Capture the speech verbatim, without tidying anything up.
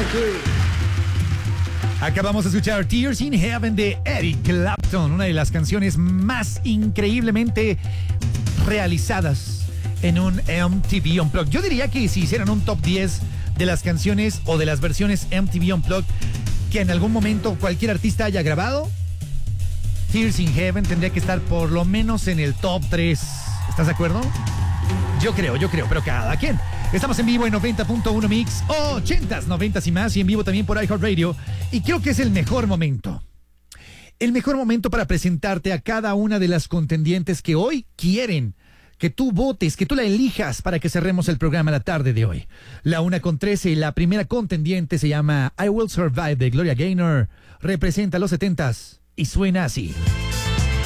Acabamos de escuchar Tears in Heaven de Eric Clapton, una de las canciones más increíblemente realizadas en un M T V Unplugged. Yo diría que si hicieran un top diez de las canciones o de las versiones M T V Unplugged que en algún momento cualquier artista haya grabado, Tears in Heaven tendría que estar por lo menos en el top tres. ¿Estás de acuerdo? Yo creo, yo creo, pero cada quien. Estamos en vivo en noventa punto uno Mix, ochentas, noventas y más, y en vivo también por iHeartRadio. Y creo que es el mejor momento. El mejor momento para presentarte a cada una de las contendientes que hoy quieren que tú votes, que tú la elijas para que cerremos el programa la tarde de hoy. La una con trece, la primera contendiente se llama I Will Survive de Gloria Gaynor. Representa los setentas y suena así.